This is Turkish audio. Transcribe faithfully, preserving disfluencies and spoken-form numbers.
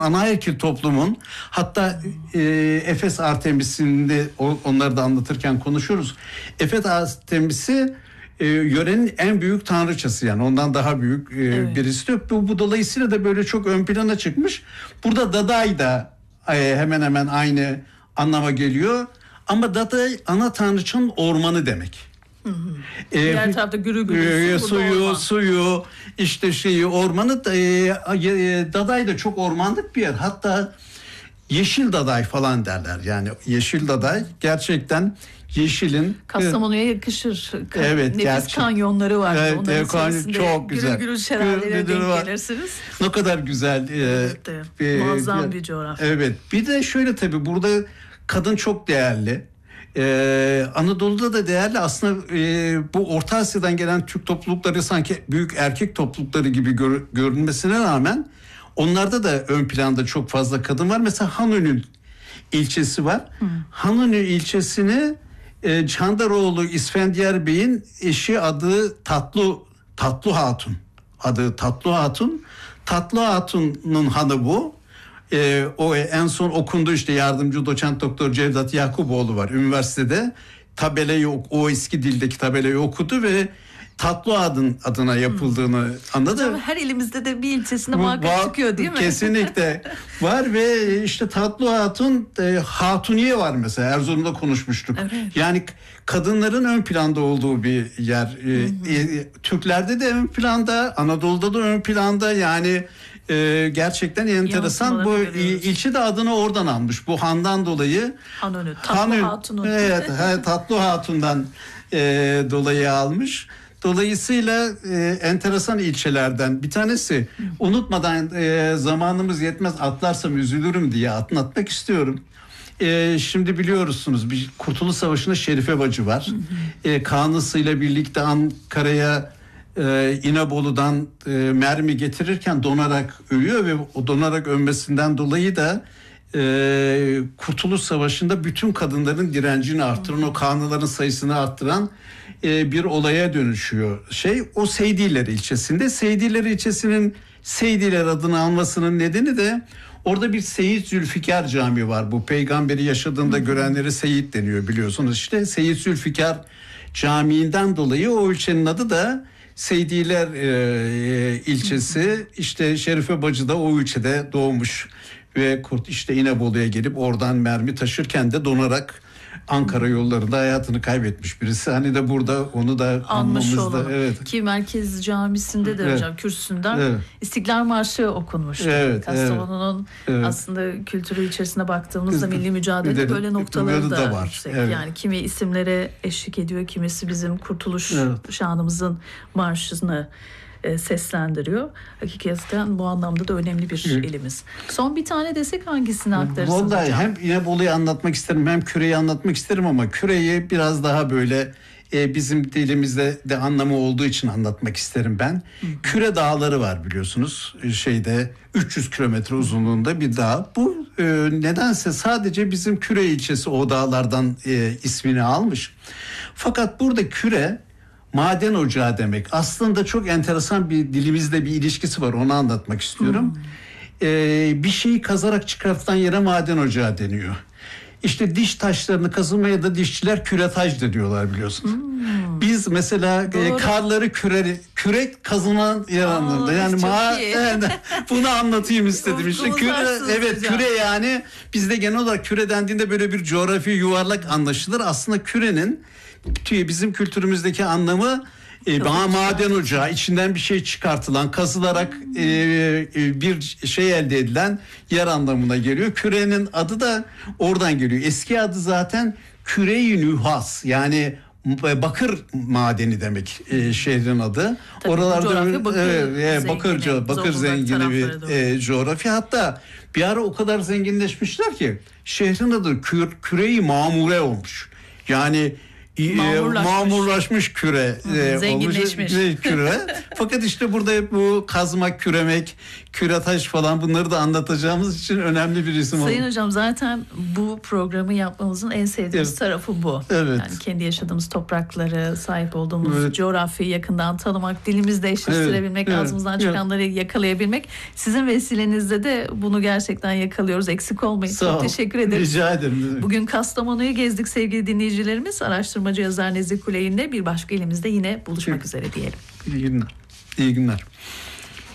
anaerkil toplumun, hatta e, Efes Artemis'inde onları da anlatırken konuşuruz. Efes Artemis'i e, yörenin en büyük tanrıçası, yani ondan daha büyük e, evet. birisi yok. Bu, bu dolayısıyla da böyle çok ön plana çıkmış. Burada Daday da e, hemen hemen aynı anlama geliyor. Ama Daday ana tanrıçanın ormanı demek. Hı hı. Ee, Diğer tarafta gürü gürü e, suyu, suyu, işte şeyi, ormanı da, e, Daday da çok ormanlık bir yer. Hatta Yeşil Daday falan derler. Yani Yeşil Daday gerçekten yeşilin. Kastamonu'ya yakışır. Ka- evet, nefis gerçek. kanyonları var. Evet, onların kanyon çok güzel. Gürül gürül şelalelere denk var. gelirsiniz. Ne kadar güzel. Evet, e, e, muazzam bir coğrafya. Evet. Bir de şöyle, tabii burada kadın çok değerli. Ee, Anadolu'da da değerli aslında. E, bu Orta Asya'dan gelen Türk toplulukları sanki büyük erkek toplulukları gibi gör, görünmesine rağmen onlarda da ön planda çok fazla kadın var. Mesela Hanönü ilçesi var. Hmm. Hanönü ilçesini e, Çandaroğlu İsfendiyar Bey'in eşi adı Tatlı Tatlı Hatun. Adı Tatlı Hatun. Tatlı Hatun'un hanı bu. Ee, o en son okundu, işte yardımcı doçent doktor Cevdet Yakuboğlu var üniversitede, tabelayı, o eski dildeki tabelayı okudu ve Tatlı adın adına yapıldığını hmm. anladı. Hocam, her ilimizde de bir ilçesinde muhakkak çıkıyor değil mi? Kesinlikle var ve işte Tatlı Hatun, e, Hatuniye var mesela, Erzurum'da konuşmuştuk. Evet. Yani kadınların ön planda olduğu bir yer. E, e, Türklerde de ön planda, Anadolu'da da ön planda, yani Ee, gerçekten enteresan. Bu il, ilçe de adını oradan almış. Bu handan dolayı. Hanönü, Tatlı Hatun'un. Evet, Tatlı Hatun'dan e, dolayı almış. Dolayısıyla e, enteresan ilçelerden bir tanesi. Hı. Unutmadan e, zamanımız yetmez, atlarsam üzülürüm diye atlatmak istiyorum. E, şimdi biliyorsunuz bir Kurtuluş Savaşı'nda Şerife Bacı var. Hı hı. E, Kanlısı'yla birlikte Ankara'ya Ee, İnebolu'dan e, mermi getirirken donarak ölüyor ve o donarak ölmesinden dolayı da e, Kurtuluş Savaşı'nda bütün kadınların direncini arttıran, o kanlıların sayısını arttıran e, bir olaya dönüşüyor. Şey, o Seydiler ilçesinde. Seydiler ilçesinin Seydiler adını almasının nedeni de orada bir Seyyid Zülfikar Camii var. Bu peygamberi yaşadığında görenlere Seyyid deniyor, biliyorsunuz. İşte Seyyid Zülfikar Camii'nden dolayı o ilçenin adı da Seydiler e, ilçesi. İşte Şerife Bacı da o ilçede doğmuş ve Kurt işte İnebolu'ya gelip oradan mermi taşırken de donarak Ankara yollarında hayatını kaybetmiş birisi. Hani de burada onu da anmamızda. Evet. Ki Merkez Camisi'nde de evet. hocam kürsüsünden evet. İstiklal Marşı okunmuştu. Evet, Kastamonu'nun evet. aslında kültürü içerisine baktığımızda milli mücadele de, böyle noktaları da, da var. Yüksek. Evet. Yani kimi isimlere eşlik ediyor, kimisi bizim kurtuluş evet. şanımızın marşını seslendiriyor. Hakikaten bu anlamda da önemli bir evet. ilimiz. Son bir tane desek hangisini aktarırsınız hocam? Vallahi hem İnebolu'yu anlatmak isterim, hem Küre'yi anlatmak isterim, ama Küre'yi biraz daha böyle e, bizim dilimizde de anlamı olduğu için anlatmak isterim ben. Hı. Küre Dağları var biliyorsunuz. Şeyde üç yüz kilometre uzunluğunda bir dağ. Bu e, nedense sadece bizim Küre ilçesi o dağlardan e, ismini almış. Fakat burada Küre maden ocağı demek. Aslında çok enteresan bir dilimizde bir ilişkisi var. Onu anlatmak istiyorum. Hmm. Ee, bir şeyi kazarak çıkartılan yere maden ocağı deniyor. İşte diş taşlarını kazımaya da dişçiler küretaj da diyorlar, biliyorsunuz. Hmm. Biz mesela e, karları küre, kürek kazınan yer anlamında. Yani ma yani, bunu anlatayım istedim. İşte küre, evet hocam. Küre, yani bizde genel olarak küre dendiğinde böyle bir coğrafi yuvarlak anlaşılır. Aslında kürenin bizim kültürümüzdeki anlamı e, maden ocağı, içinden bir şey çıkartılan, kazılarak e, e, bir şey elde edilen yer anlamına geliyor. Kürenin adı da oradan geliyor. Eski adı zaten Küre-i Nühas, yani bakır madeni demek e, şehrin adı. Tabii oralarda bakır, e, bakır, zengini, bakır zengini bir e, coğrafya. Hatta bir ara o kadar zenginleşmişler ki şehrin adı Küre-i Mamure olmuş. Yani Mamurlaşmış. mamurlaşmış küre Hı, zenginleşmiş olmuş, küre. Fakat işte burada hep bu kazmak, küremek, küretaş falan bunları da anlatacağımız için önemli bir isim oldu. Sayın Hocam, zaten bu programı yapmamızın en sevdiğimiz evet. tarafı bu. Evet. Yani kendi yaşadığımız toprakları, sahip olduğumuz evet. coğrafyayı yakından tanımak, dilimizde eşleştirebilmek, evet. ağzımızdan evet. çıkanları yakalayabilmek. Sizin vesilenizle de bunu gerçekten yakalıyoruz. Eksik olmayın. Sağ Çok ol. teşekkür ederim. Rica ederim. Bugün Kastamonu'yu gezdik sevgili dinleyicilerimiz. Araştırmacı yazar Nezih Kuley'inle bir başka ilimizde yine buluşmak evet. üzere diyelim. İyi günler. İyi günler.